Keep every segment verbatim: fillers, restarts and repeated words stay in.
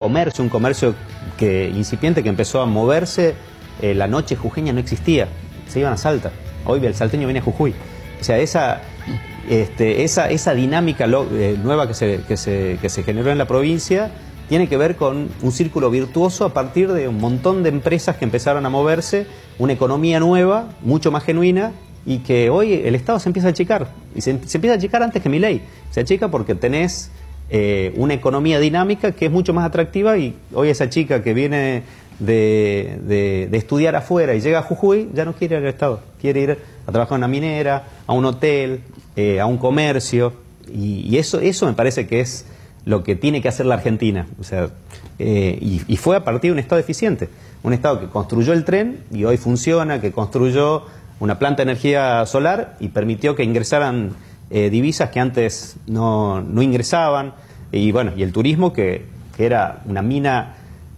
comercio, un comercio que, incipiente que empezó a moverse. Eh, la noche jujeña no existía, se iban a Salta. Hoy el salteño viene a Jujuy. O sea, esa, este, esa, esa dinámica lo, eh, nueva que se, que, se, que se generó en la provincia tiene que ver con un círculo virtuoso a partir de un montón de empresas que empezaron a moverse, una economía nueva, mucho más genuina, y que hoy el Estado se empieza a achicar. Y se, se empieza a achicar antes que mi ley. Se achica porque tenés eh, una economía dinámica que es mucho más atractiva, y hoy esa chica que viene de, de, de estudiar afuera y llega a Jujuy ya no quiere ir al Estado. Quiere ir a trabajar en una minera, a un hotel, eh, a un comercio. Y, y eso, eso me parece que es lo que tiene que hacer la Argentina. O sea, eh, y, y fue a partir de un Estado eficiente, un Estado que construyó el tren y hoy funciona, que construyó una planta de energía solar y permitió que ingresaran eh, divisas que antes no, no ingresaban, y bueno, y el turismo que, que era una mina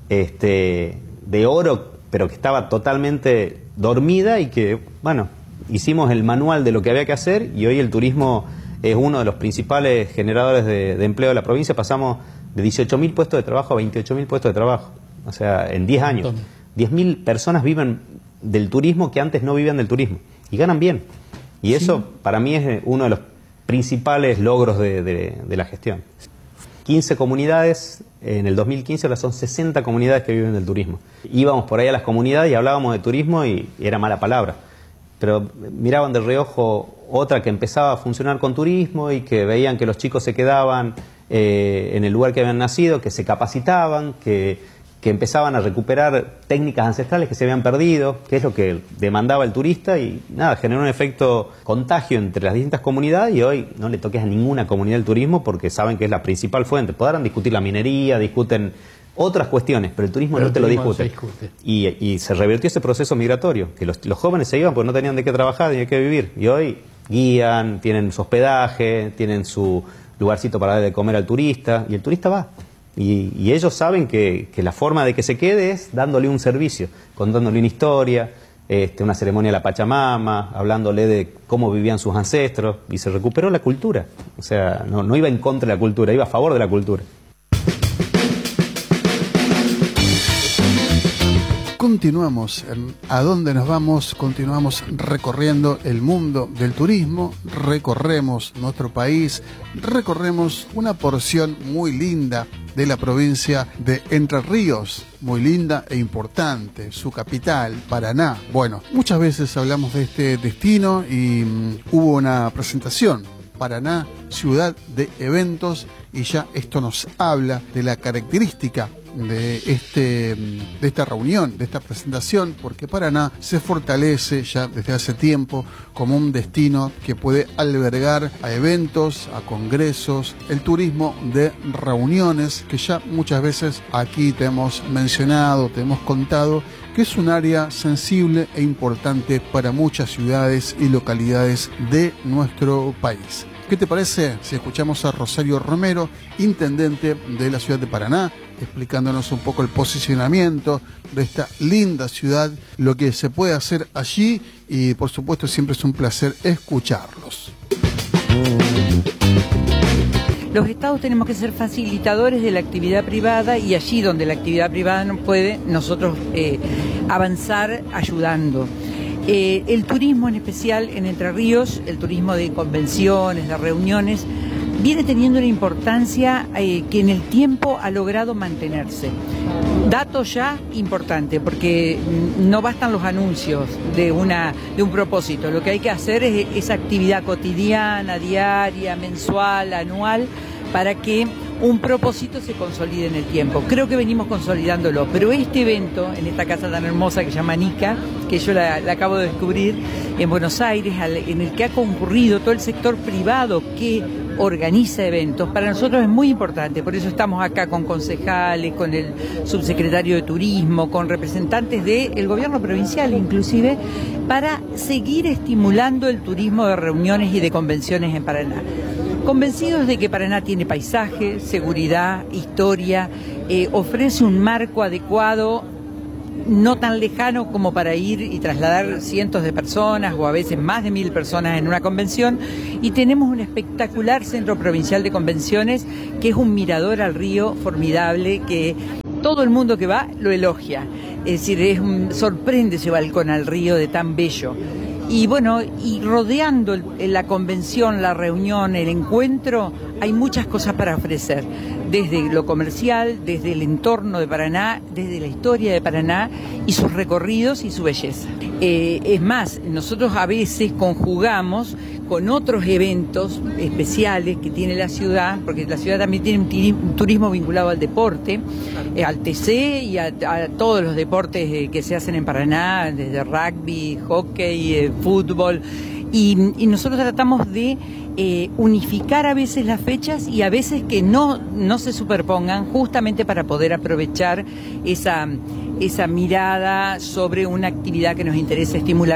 este, de oro, pero que estaba totalmente dormida, y que, bueno, hicimos el manual de lo que había que hacer, y hoy el turismo es uno de los principales generadores de, de empleo de la provincia. Pasamos de dieciocho mil puestos de trabajo a veintiocho mil puestos de trabajo. O sea, en diez años. diez mil personas viven del turismo que antes no vivían del turismo. Y ganan bien. Y eso, sí, para mí es uno de los principales logros de, de, de la gestión. quince comunidades, en el dos mil quince ahora son sesenta comunidades que viven del turismo. Íbamos por ahí a las comunidades y hablábamos de turismo y era mala palabra. Pero miraban de reojo otra que empezaba a funcionar con turismo y que veían que los chicos se quedaban eh, en el lugar que habían nacido, que se capacitaban, que, que empezaban a recuperar técnicas ancestrales que se habían perdido, que es lo que demandaba el turista, y nada, generó un efecto contagio entre las distintas comunidades, y hoy no le toques a ninguna comunidad el turismo porque saben que es la principal fuente. Podrán discutir la minería, discuten otras cuestiones, pero el turismo pero no te lo discute. discute. Y, y se revirtió ese proceso migratorio, que los, los jóvenes se iban porque no tenían de qué trabajar ni de qué vivir. Y hoy guían, tienen su hospedaje, tienen su lugarcito para darle de comer al turista, y el turista va. Y, y ellos saben que, que la forma de que se quede es dándole un servicio, contándole una historia, este, una ceremonia de la Pachamama, hablándole de cómo vivían sus ancestros, y se recuperó la cultura. O sea, no, no iba en contra de la cultura, iba a favor de la cultura. Continuamos en ¿A dónde nos vamos? Continuamos recorriendo el mundo del turismo, recorremos nuestro país, recorremos una porción muy linda de la provincia de Entre Ríos, muy linda e importante, su capital, Paraná. Bueno, muchas veces hablamos de este destino y um, hubo una presentación, Paraná, ciudad de eventos, y ya esto nos habla de la característica de, este, de esta reunión, de esta presentación, porque Paraná se fortalece ya desde hace tiempo como un destino que puede albergar a eventos, a congresos, el turismo de reuniones, que ya muchas veces aquí te hemos mencionado, te hemos contado, que es un área sensible e importante para muchas ciudades y localidades de nuestro país. ¿Qué te parece si escuchamos a Rosario Romero, intendente de la ciudad de Paraná, explicándonos un poco el posicionamiento de esta linda ciudad, lo que se puede hacer allí, y por supuesto siempre es un placer escucharlos? Los estados tenemos que ser facilitadores de la actividad privada, y allí donde la actividad privada no puede, nosotros eh, avanzar ayudando. Eh, el turismo en especial en Entre Ríos, el turismo de convenciones, de reuniones, viene teniendo una importancia eh, que en el tiempo ha logrado mantenerse. Dato ya importante, porque no bastan los anuncios de, una, de un propósito, lo que hay que hacer es esa actividad cotidiana, diaria, mensual, anual, para que un propósito se consolide en el tiempo. Creo que venimos consolidándolo, pero este evento, en esta casa tan hermosa que se llama Nica, que yo la, la acabo de descubrir en Buenos Aires, al, en el que ha concurrido todo el sector privado que organiza eventos, para nosotros es muy importante. Por eso estamos acá con concejales, con el subsecretario de Turismo, con representantes del gobierno provincial inclusive, para seguir estimulando el turismo de reuniones y de convenciones en Paraná. Convencidos de que Paraná tiene paisaje, seguridad, historia, eh, ofrece un marco adecuado, no tan lejano como para ir y trasladar cientos de personas o a veces más de mil personas en una convención, y tenemos un espectacular centro provincial de convenciones que es un mirador al río formidable, que todo el mundo que va lo elogia. Es decir, es un, sorprende ese balcón al río de tan bello. Y bueno, y rodeando el, la convención, la reunión, el encuentro, hay muchas cosas para ofrecer. Desde lo comercial, desde el entorno de Paraná, desde la historia de Paraná y sus recorridos y su belleza. Eh, es más, nosotros a veces conjugamos con otros eventos especiales que tiene la ciudad, porque la ciudad también tiene un turismo vinculado al deporte, eh, al T C y a, a todos los deportes eh, que se hacen en Paraná, desde rugby, hockey, eh, fútbol, y, y nosotros tratamos de eh, unificar a veces las fechas y a veces que no, no se superpongan, justamente para poder aprovechar esa, esa mirada sobre una actividad que nos interesa estimular.